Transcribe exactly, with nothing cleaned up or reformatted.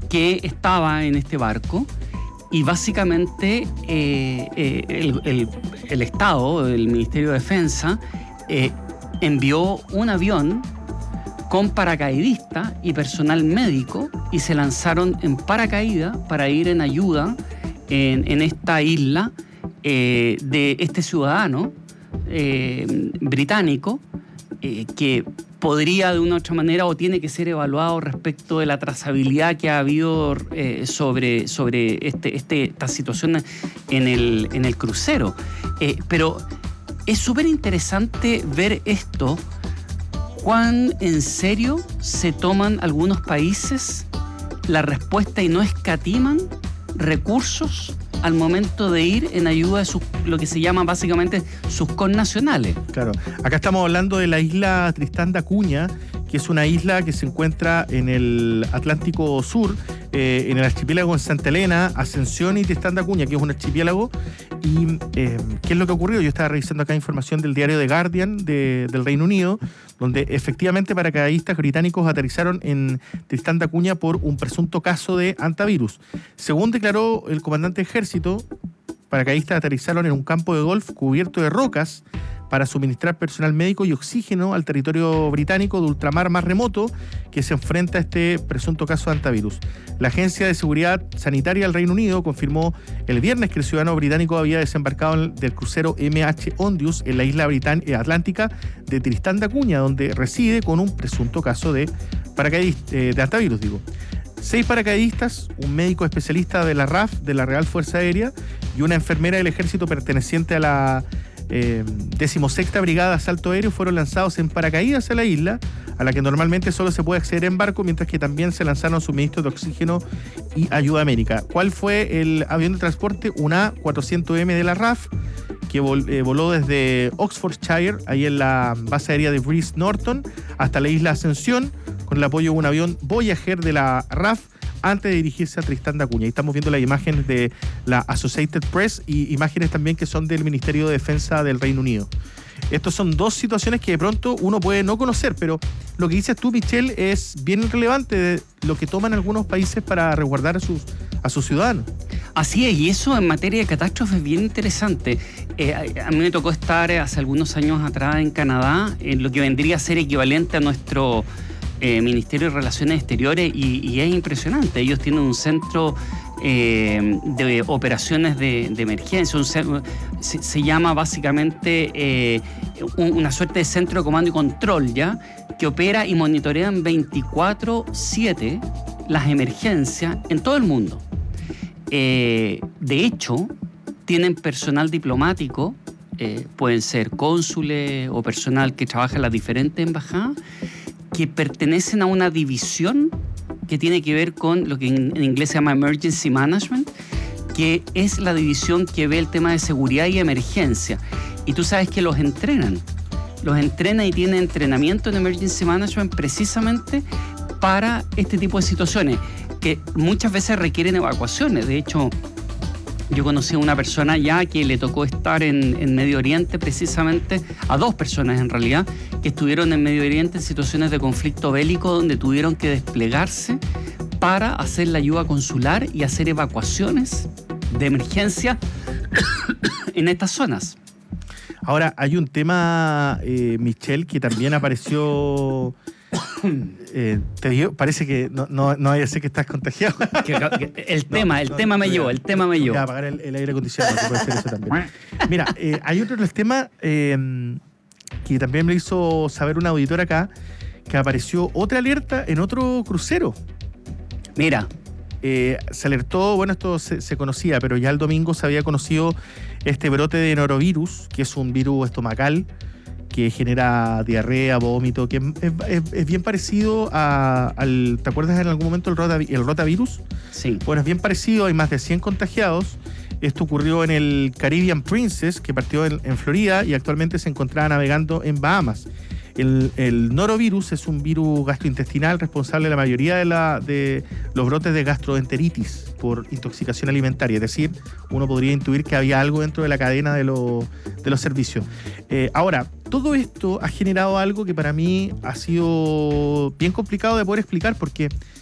que estaba en este barco y básicamente eh, eh, el, el, el Estado, el Ministerio de Defensa, eh, envió un avión con paracaidistas y personal médico y se lanzaron en paracaídas para ir en ayuda en, en esta isla eh, de este ciudadano eh, británico eh, que podría de una u otra manera o tiene que ser evaluado respecto de la trazabilidad que ha habido eh, sobre, sobre este, este, esta situación en el, en el crucero. Eh, pero es súper interesante ver esto, cuán en serio se toman algunos países la respuesta y no escatiman recursos al momento de ir en ayuda de sus, lo que se llama básicamente sus connacionales. Claro, acá estamos hablando de la isla Tristán da Cunha, que es una isla que se encuentra en el Atlántico Sur, eh, en el archipiélago en Santa Elena, Ascensión y Tristán da Cunha, que es un archipiélago. ¿Y eh, qué es lo que ocurrió? Yo estaba revisando acá información del diario The Guardian de, del Reino Unido, donde efectivamente paracaidistas británicos aterrizaron en Tristán da Cunha por un presunto caso de hantavirus. Según declaró el comandante de ejército, paracaidistas aterrizaron en un campo de golf cubierto de rocas para suministrar personal médico y oxígeno al territorio británico de ultramar más remoto que se enfrenta a este presunto caso de hantavirus. La Agencia de Seguridad Sanitaria del Reino Unido confirmó el viernes que el ciudadano británico había desembarcado del crucero M H Ondius en la isla Britán- atlántica de Tristán da Cunha, donde reside con un presunto caso de, paracaidist- eh, de hantavirus. Digo. Seis paracaidistas, un médico especialista de la R A F, de la Real Fuerza Aérea, y una enfermera del ejército perteneciente a la Eh, decimosexta Brigada de Asalto Aéreo fueron lanzados en paracaídas a la isla, a la que normalmente solo se puede acceder en barco, mientras que también se lanzaron suministros de oxígeno y ayuda médica. ¿Cuál fue el avión de transporte? Un A cuatrocientos M de la R A F, que vol, eh, voló desde Oxfordshire, ahí en la base aérea de Brice Norton, hasta la isla Ascensión, con el apoyo de un avión Voyager de la R A F, antes de dirigirse a Tristán da Cunha. Ahí estamos viendo las imágenes de la Associated Press y imágenes también que son del Ministerio de Defensa del Reino Unido. Estas son dos situaciones que de pronto uno puede no conocer, pero lo que dices tú, Michelle, es bien relevante de lo que toman algunos países para resguardar a sus, a sus ciudadanos. Así es, y eso en materia de catástrofe es bien interesante. Eh, a, a mí me tocó estar hace algunos años atrás en Canadá, en lo que vendría a ser equivalente a nuestro Eh, Ministerio de Relaciones Exteriores y, y es impresionante. Ellos tienen un centro eh, de operaciones de, de emergencia, un, se, se llama básicamente eh, un, una suerte de centro de comando y control, ¿ya? Que opera y monitorea veinticuatro siete las emergencias en todo el mundo. Eh, de hecho, tienen personal diplomático, eh, pueden ser cónsules o personal que trabaja en las diferentes embajadas, que pertenecen a una división que tiene que ver con lo que en, en inglés se llama Emergency Management, que es la división que ve el tema de seguridad y emergencia. Y tú sabes que los entrenan. Los entrenan y tienen entrenamiento en Emergency Management precisamente para este tipo de situaciones, que muchas veces requieren evacuaciones. De hecho, yo conocí a una persona ya que le tocó estar en, en Medio Oriente precisamente, a dos personas en realidad, que estuvieron en Medio Oriente en situaciones de conflicto bélico donde tuvieron que desplegarse para hacer la ayuda consular y hacer evacuaciones de emergencia en estas zonas. Ahora, hay un tema, eh, Michelle, que también apareció... Eh, te digo, parece que no, no, no vaya a ser que estás contagiado. Que, que el tema, no, el no, tema me no, llevó, el tema me llevó. Voy a apagar el, el aire acondicionado, que puede ser eso también. Mira, eh, hay otro de los temas eh, que también me hizo saber un auditor acá, que apareció otra alerta en otro crucero. Mira. Eh, se alertó, bueno, esto se, se conocía, pero ya el domingo se había conocido este brote de norovirus, que es un virus estomacal que genera diarrea, vómito, que es, es, es bien parecido a, al... ¿Te acuerdas en algún momento el, rota, el rotavirus? Sí. Bueno, es bien parecido, hay más de cien contagiados. Esto ocurrió en el Caribbean Princess, que partió en, en Florida y actualmente se encontraba navegando en Bahamas. El, el norovirus es un virus gastrointestinal responsable de la mayoría de, la, de los brotes de gastroenteritis por intoxicación alimentaria. Es decir, uno podría intuir que había algo dentro de la cadena de, lo, de los servicios. Eh, ahora, todo esto ha generado algo que para mí ha sido bien complicado de poder explicar, porque